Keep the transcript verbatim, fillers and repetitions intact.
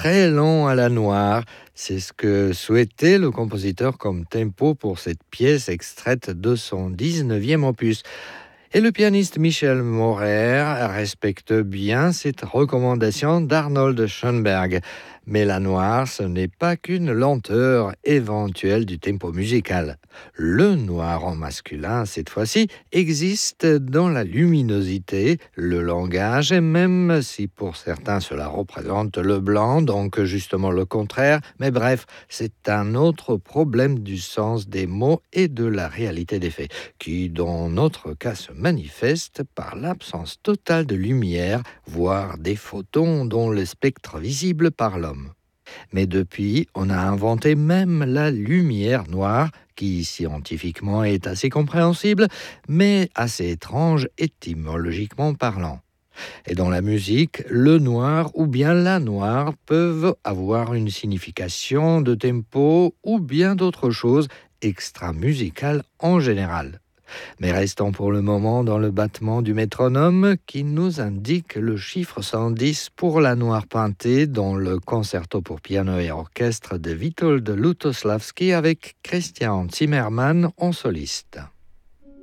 très lent à la noire. C'est ce que souhaitait le compositeur comme tempo pour cette pièce extraite de son dix-neuvième opus. Et le pianiste Michel Maurer respecte bien cette recommandation d'Arnold Schoenberg. Mais la noire, ce n'est pas qu'une lenteur éventuelle du tempo musical. Le noir en masculin, cette fois-ci, existe dans la luminosité, le langage, et même si pour certains cela représente le blanc, donc justement le contraire. Mais bref, c'est un autre problème du sens des mots et de la réalité des faits, qui dans notre cas se manifeste par l'absence totale de lumière, voire des photons dont le spectre visible par l'homme. Mais depuis, on a inventé même la lumière noire, qui scientifiquement est assez compréhensible, mais assez étrange étymologiquement parlant. Et dans la musique, le noir ou bien la noire peuvent avoir une signification de tempo ou bien d'autres choses extra-musicales en général. Mais restons pour le moment dans le battement du métronome qui nous indique le chiffre cent dix pour la noire peintée dans le concerto pour piano et orchestre de Witold Lutosławski avec Christian Zimmermann en soliste.